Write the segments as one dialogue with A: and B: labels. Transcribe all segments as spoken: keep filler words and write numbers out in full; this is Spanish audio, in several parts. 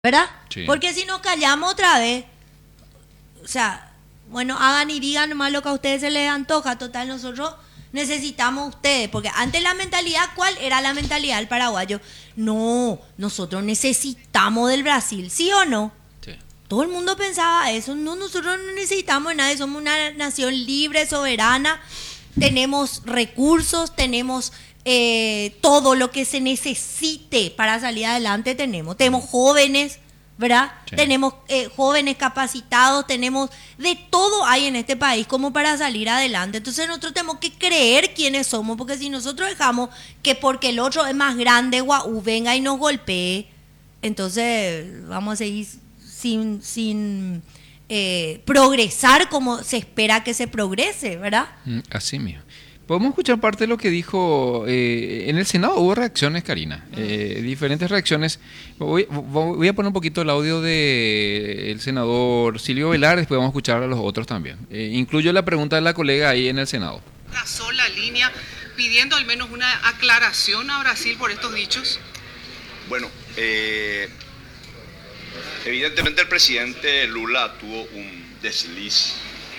A: ¿verdad?
B: Sí.
A: Porque si nos callamos otra vez, o sea, bueno, hagan y digan nomás lo que a ustedes se les antoja. Total, nosotros necesitamos a ustedes. Porque antes la mentalidad, ¿cuál era la mentalidad del paraguayo? No, nosotros necesitamos del Brasil, ¿sí o no?
B: Sí.
A: Todo el mundo pensaba eso. No, nosotros no necesitamos nada. Somos una nación libre, soberana. Tenemos recursos, tenemos eh, todo lo que se necesite para salir adelante. Tenemos, tenemos jóvenes, ¿verdad?
B: Sí.
A: Tenemos eh, jóvenes capacitados, tenemos de todo hay en este país como para salir adelante. Entonces nosotros tenemos que creer quiénes somos, porque si nosotros dejamos que porque el otro es más grande, guau, venga y nos golpee, entonces vamos a seguir sin, sin eh, progresar como se espera que se progrese, ¿verdad?
B: Mm, Así mismo. Podemos escuchar parte de lo que dijo eh, en el Senado. Hubo reacciones, Karina, eh, diferentes reacciones. Voy, voy a poner un poquito el audio del senador Silvio Velar, después vamos a escuchar a los otros también. Eh, incluyo la pregunta de la colega ahí en el Senado.
C: Una sola línea pidiendo al menos una aclaración a Brasil por estos dichos.
D: Bueno, eh, evidentemente el presidente Lula tuvo un desliz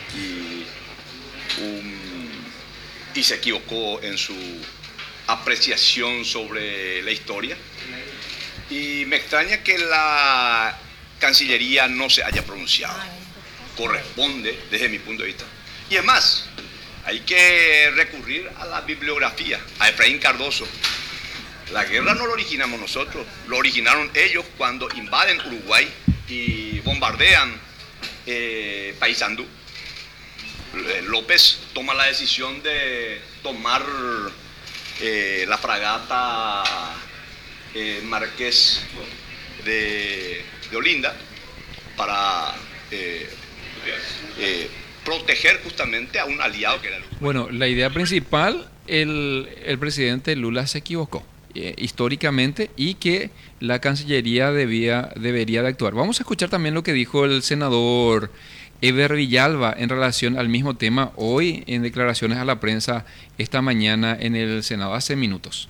D: y, un, y se equivocó en su apreciación sobre la historia. Y me extraña que la Cancillería no se haya pronunciado. Corresponde desde mi punto de vista. Y es más, hay que recurrir a la bibliografía, a Efraín Cardoso. La guerra no la originamos nosotros, lo originaron ellos cuando invaden Uruguay y bombardean eh, Paysandú. Eh, López toma la decisión de tomar eh, la fragata eh, Marqués de, de Olinda para eh, eh, proteger justamente a un aliado que era el Uruguay.
B: Bueno, la idea principal, el, el presidente Lula se equivocó eh, históricamente y que la Cancillería debía, debería de actuar. Vamos a escuchar también lo que dijo el senador Eber Villalba en relación al mismo tema hoy en declaraciones a la prensa esta mañana en el Senado, hace minutos.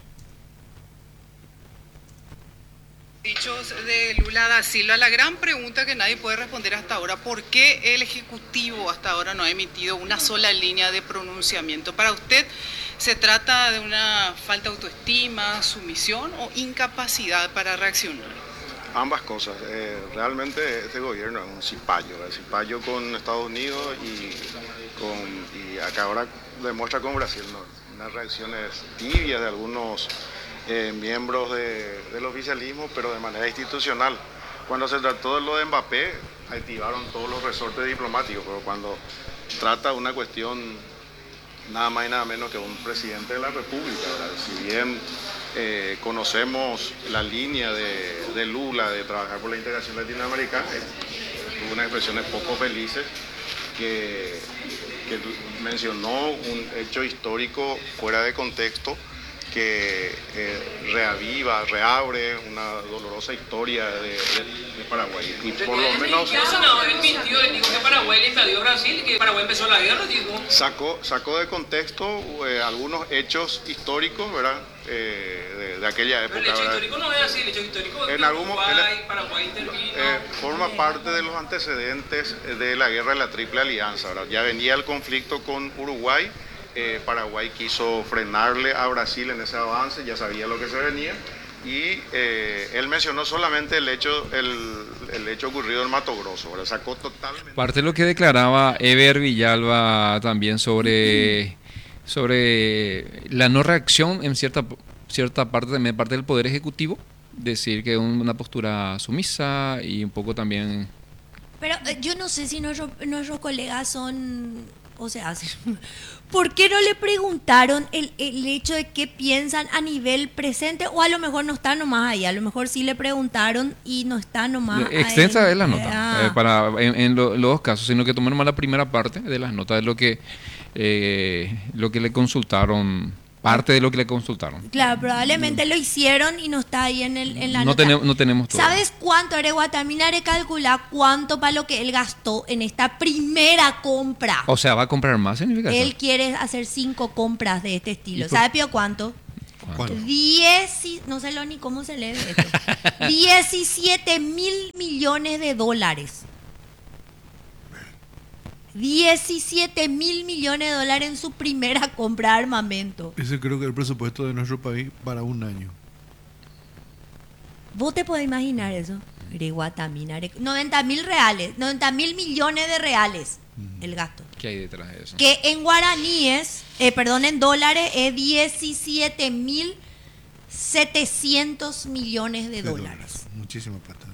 C: Dichos de Lula da Silva, la gran pregunta que nadie puede responder hasta ahora, ¿por qué el Ejecutivo hasta ahora no ha emitido una sola línea de pronunciamiento? Para usted, ¿se trata de una falta de autoestima, sumisión o incapacidad para reaccionar?
E: Ambas cosas. Eh, realmente este gobierno es un cipayo, es cipayo con Estados Unidos y, con, y acá ahora demuestra con Brasil, ¿no? Unas reacciones tibias de algunos eh, miembros de, del oficialismo, pero de manera institucional. Cuando se trató de lo de Mbappé, activaron todos los resortes diplomáticos, pero cuando trata una cuestión nada más y nada menos que un presidente de la República, ¿verdad? Si bien eh, conocemos la línea de, de Lula de trabajar por la integración latinoamericana, eh, tuvo unas expresiones poco felices que, que mencionó un hecho histórico fuera de contexto que eh, reaviva, reabre una dolorosa historia de, de, de Paraguay. Y por lo menos
F: No, él mintió, él dijo que Paraguay le invadió Brasil y que Paraguay empezó la guerra, digo.
E: sacó, sacó de contexto eh, algunos hechos históricos, ¿verdad? Eh, de, de aquella época.
F: Pero el hecho
E: ¿verdad?
F: histórico no es así, el hecho histórico es
E: En
F: que
E: algún mo-
F: Uruguay,
E: en-
F: Paraguay intervino.
E: Eh, forma parte de los antecedentes de la guerra de la Triple Alianza, ¿verdad? Ya venía el conflicto con Uruguay, eh, Paraguay quiso frenarle a Brasil en ese avance, ya sabía lo que se venía, y eh, él mencionó solamente el hecho, el, el hecho ocurrido en Mato Grosso, ¿verdad? Sacó totalmente...
B: Parte de lo que declaraba Eber Villalba también sobre, sobre la no reacción en cierta, cierta parte, también parte del Poder Ejecutivo, decir que una postura sumisa y un poco también...
A: Pero eh, yo no sé si nuestros nuestros colegas son, o sea, ¿por qué no le preguntaron el, el hecho de qué piensan a nivel presente? O a lo mejor no está nomás ahí, a lo mejor sí le preguntaron y no está nomás ahí.
B: Extensa es la nota,
A: Ah.
B: eh, para, en, en lo- los dos casos, sino que tomaron más la primera parte de las notas, de lo que, eh, lo que le consultaron, parte de lo que le consultaron.
A: Claro, probablemente lo hicieron y no está ahí en, el, en la
B: No
A: nota.
B: tenemos, no tenemos todo.
A: ¿Sabes cuánto, Aregua? También haré calcular cuánto para lo que él gastó en esta primera compra.
B: O sea, va a comprar más, significa eso.
A: Él quiere hacer cinco compras de este
B: ¿Y
A: estilo.
B: por-
A: ¿Sabe, Pío, cuánto?
G: ¿Cuánto?
A: diez, y- no sé lo ni cómo se lee esto. diecisiete mil millones de dólares. diecisiete mil millones de dólares en su primera compra de armamento.
G: Ese creo que es el presupuesto de nuestro país para un año.
A: ¿Vos te podés imaginar eso? Guatamina, noventa mil reales, noventa mil millones de reales el gasto.
B: ¿Qué hay detrás de eso?
A: Que en guaraníes, eh, perdón, en dólares es diecisiete mil setecientos millones de
G: De
A: dólares.
G: Muchísima plata.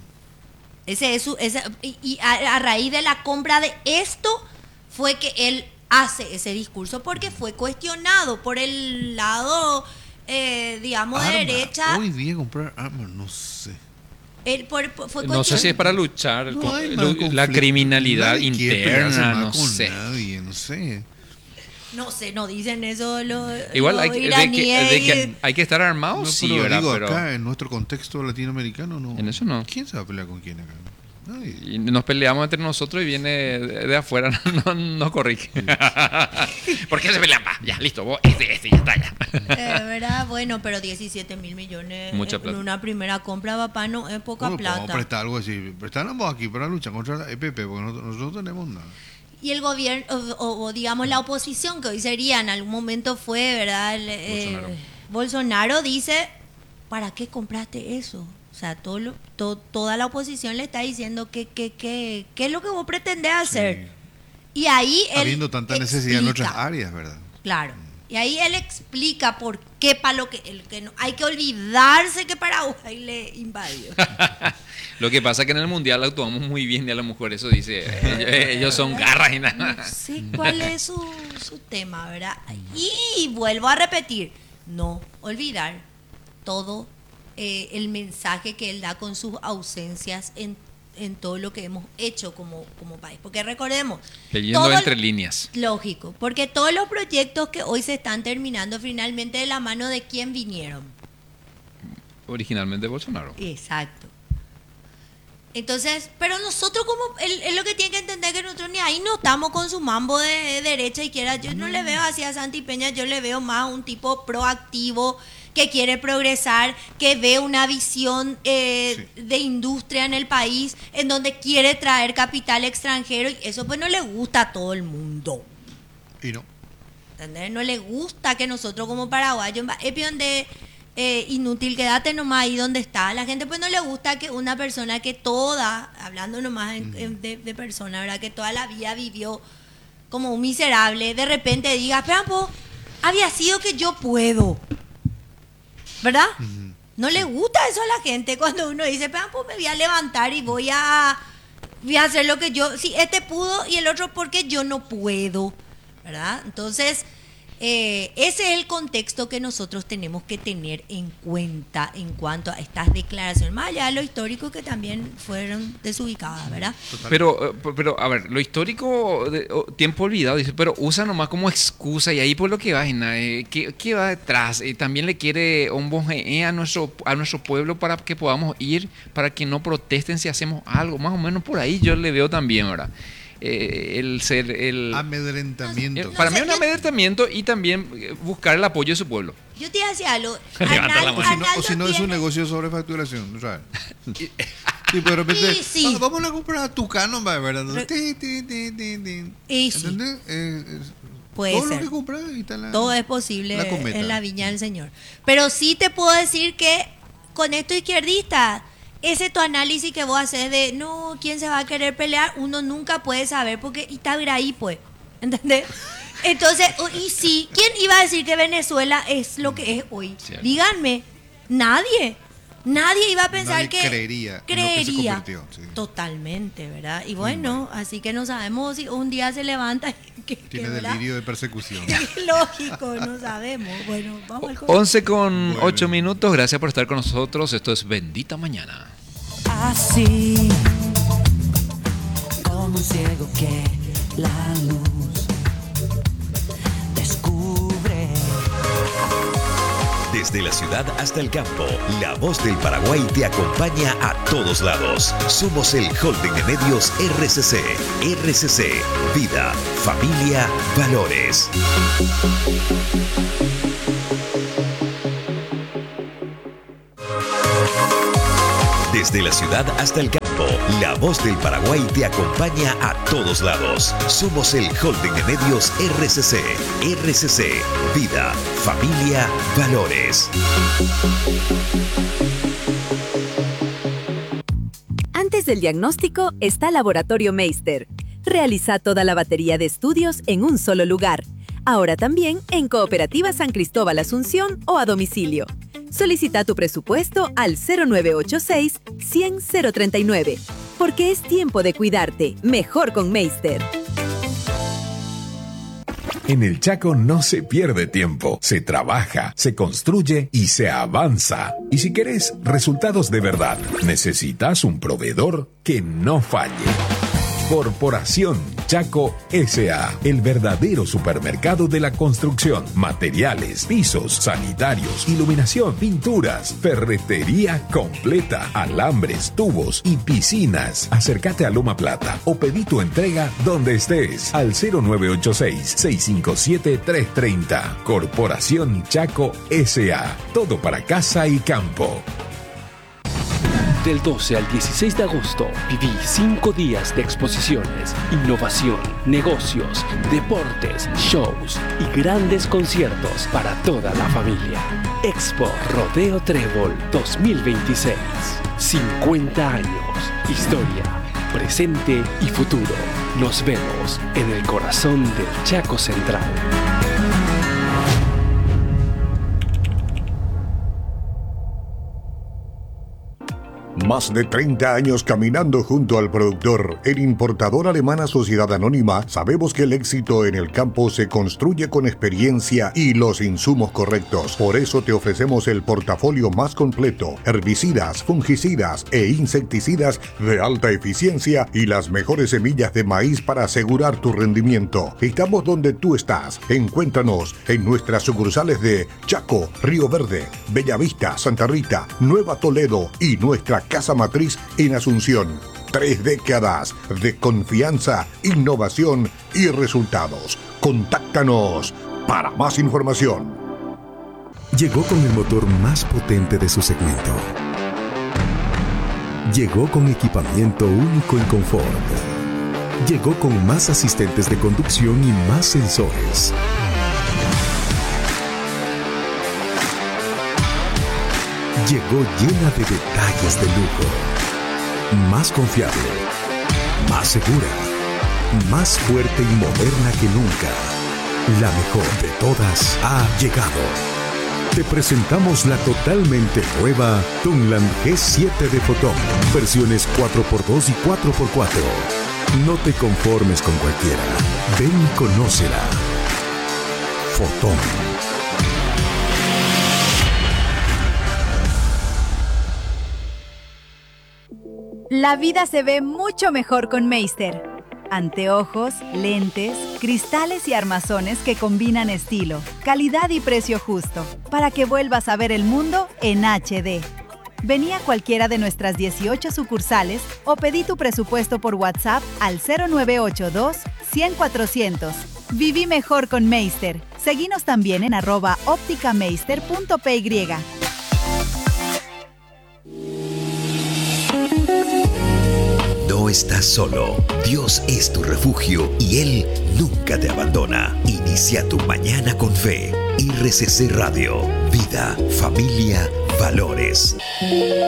A: Ese es su, ese- y y a, a raíz de la compra de esto fue que él hace ese discurso porque fue cuestionado por el lado, eh, digamos, de
G: Arma.
A: derecha.
G: Hoy día comprar armas, no sé.
A: Él por- por- fue
B: No sé si es para luchar
G: No
B: con-
G: hay
B: lu-
G: más
B: la
G: conflicto.
B: criminalidad
G: Nadie quiere pelearse
B: interna,
G: más
B: no
G: con
B: sé.
G: nadie, no sé.
A: No sé, no dicen eso los,
B: Igual
A: los
B: hay, que- de que,
A: iraníes
B: de
A: y-
B: que hay que estar armados,
G: No,
B: sí,
G: pero
B: ¿verdad?
G: digo,
B: Pero
G: acá en nuestro contexto latinoamericano, no.
B: En eso no.
G: ¿Quién se va a pelear con quién acá? Nadie.
B: y nos peleamos entre nosotros y viene de, de afuera, no, no corrige. ¿Por qué se pelean? Va, ya, listo, vos, este, este, ya está, ya.
A: Eh, ¿verdad? Bueno, pero diecisiete mil millones
B: Mucha
A: en
B: plata.
A: una primera compra, papá, no es poca
G: Bueno, Vamos a
A: plata.
G: prestar algo así. Prestamos aquí para luchar contra la E P P, porque nosotros, nosotros no tenemos nada.
A: Y el gobierno, o, o- o digamos la oposición, que hoy sería, en algún momento fue, ¿verdad? El, eh,
B: Bolsonaro.
A: Bolsonaro dice, ¿para qué compraste eso? O sea, todo lo- to- toda la oposición le está diciendo que, que, que, qué es lo que vos pretendés hacer.
G: Sí.
A: Y ahí él
G: Habiendo tanta necesidad en otras
A: explica.
G: áreas, ¿verdad?
A: Claro. Y ahí él explica por qué para lo que, el que no, hay que olvidarse que Paraguay le invadió.
B: Lo que pasa es que en el mundial actuamos muy bien y a lo mejor eso dice, ellos, ellos son garras y nada.
A: No sé cuál es su, su tema, ¿verdad? Y vuelvo a repetir, no olvidar todo eh, el mensaje que él da con sus ausencias en, en todo lo que hemos hecho como, como país. Porque recordemos,
B: Leyendo
A: todo el-
B: entre líneas.
A: lógico, porque todos los proyectos que hoy se están terminando finalmente de la mano de quién vinieron.
B: Originalmente Bolsonaro.
A: Exacto. Entonces, pero nosotros como, él, él lo que tiene que entender que nosotros ni ahí no estamos con su mambo de derecha izquierda. Yo no le veo así a Santi Peña, yo le veo más un tipo proactivo que quiere progresar, que ve una visión eh, de industria en el país, en donde quiere traer capital extranjero y eso pues no le gusta a todo el mundo.
G: Y no.
A: ¿Entendés? No le gusta que nosotros como paraguayos, es donde eh, inútil, quédate nomás ahí donde está. A la gente pues no le gusta que una persona que toda, hablando nomás en- en- de, de persona, ¿verdad? Que toda la vida vivió como un miserable, de repente diga, pero po, había sido que yo puedo. ¿Verdad? No le gusta eso a la gente cuando uno dice, pero pues me voy a levantar y voy a, voy a hacer lo que yo, si este pudo y el otro porque yo no puedo. ¿Verdad? Entonces, eh, ese es el contexto que nosotros tenemos que tener en cuenta en cuanto a estas declaraciones, más allá de lo histórico que también fueron desubicadas, ¿verdad?
B: Pero, eh, pero, a ver, lo histórico, de- o- tiempo olvidado, dice, pero usa nomás como excusa y ahí por lo que va, eh, ¿qué, qué va detrás? Eh, también le quiere un bonje a nuestro, a nuestro pueblo para que podamos ir, para que no protesten si hacemos algo, más o menos por ahí yo le veo también, ¿verdad? Eh, el ser, el...
G: Amedrentamiento.
B: eh, para
A: No
B: mí
A: sé,
B: es un
A: yo-
B: amedrentamiento y también eh, buscar el apoyo de su pueblo.
A: Yo te decía algo.
B: Levanta la
A: Arnal-
B: mano.
G: O si no, o
A: Arnaldo
G: si no es un
A: tiene-
G: negocio de sobrefacturación, ¿sabes? Y, y de repente,
A: Sí, sí.
G: "Ah, vamos a comprar a Tucano, ¿verdad?
A: Re-
G: Ti, ti, ti, ti, ti.
A: Y sí.
G: ¿Entendés? Eh, es-
A: Puede
G: todo
A: ser.
G: lo que compras, ahí está la...
A: Todo es posible
G: la cometa.
A: en la viña del Señor. Pero sí te puedo decir que con esto izquierdista, ese tu análisis que vos haces de no, ¿quién se va a querer pelear? Uno nunca puede saber porque y está ahí, pues. ¿Entendés? Entonces, o- y sí, ¿quién iba a decir que Venezuela es lo que es hoy?
B: Cierto.
A: Díganme, nadie. Nadie iba a pensar
G: Nadie
A: que
G: creería en lo que se
A: creería.
G: convirtió, sí.
A: Totalmente, ¿verdad? Y bueno, así que no sabemos si un día se levanta y que, que,
G: Tiene
A: ¿verdad?
G: delirio de persecución.
A: Lógico, no sabemos. Bueno, vamos al corte.
B: once con
G: Bueno.
B: ocho minutos, gracias por estar con nosotros, esto es Bendita Mañana.
H: Así como un ciego que la luz descubre.
I: Desde la ciudad hasta el campo, la voz del Paraguay te acompaña a todos lados. Somos el Holding de Medios R C C. R C C, vida, familia, valores. Desde la ciudad hasta el campo, La Voz del Paraguay te acompaña a todos lados. Somos el Holding de Medios R C C. R C C, vida, familia, valores.
J: Antes del diagnóstico está Laboratorio Meister. Realiza toda la batería de estudios en un solo lugar. Ahora también en Cooperativa San Cristóbal Asunción o a domicilio. Solicita tu presupuesto al cero nueve ocho seis, cien, cero treinta y nueve. Porque es tiempo de cuidarte. Mejor con Meister.
K: En el Chaco no se pierde tiempo, se trabaja, se construye y se avanza. Y si querés resultados de verdad, necesitas un proveedor que no falle. Corporación Chaco S A, el verdadero supermercado de la construcción. Materiales, pisos, sanitarios, iluminación, pinturas, ferretería completa, alambres, tubos y piscinas. Acércate a Loma Plata o pedí tu entrega donde estés al cero nueve ocho seis, seis cinco siete, tres tres cero. Corporación Chaco S A, todo para casa y campo.
L: Del doce al dieciséis de agosto, viví cinco días de exposiciones, innovación, negocios, deportes, shows y grandes conciertos para toda la familia. Expo Rodeo Trébol dos mil veintiséis. cincuenta años. Historia, presente y futuro. Nos vemos en el corazón del Chaco Central.
M: Más de treinta años caminando junto al productor. En Importadora Alemana Sociedad Anónima sabemos que el éxito en el campo se construye con experiencia y los insumos correctos. Por eso te ofrecemos el portafolio más completo: herbicidas, fungicidas e insecticidas de alta eficiencia y las mejores semillas de maíz para asegurar tu rendimiento. Estamos donde tú estás. Encuéntranos en nuestras sucursales de Chaco, Río Verde, Bellavista, Santa Rita, Nueva Toledo y nuestra casa matriz en Asunción. Tres décadas de confianza, innovación y resultados. Contáctanos para más información.
N: Llegó con el motor más potente de su segmento. Llegó con equipamiento único en confort. Llegó con más asistentes de conducción y más sensores. Llegó llena de detalles de lujo. Más confiable, más segura, más fuerte y moderna que nunca. La mejor de todas ha llegado. Te presentamos la totalmente nueva Tunland G siete de Fotón. Versiones cuatro por dos y cuatro por cuatro. No te conformes con cualquiera. Ven y conócela. Fotón.
O: La vida se ve mucho mejor con Meister. Anteojos, lentes, cristales y armazones que combinan estilo, calidad y precio justo, para que vuelvas a ver el mundo en H D. Vení a cualquiera de nuestras dieciocho sucursales o pedí tu presupuesto por WhatsApp al cero nueve ocho dos, cien, cuatrocientos. Viví mejor con Meister. Seguinos también en arroba ópticameister punto p y.
I: No estás solo. Dios es tu refugio y Él nunca te abandona. Inicia tu mañana con fe. R C C Radio. Vida, familia, valores.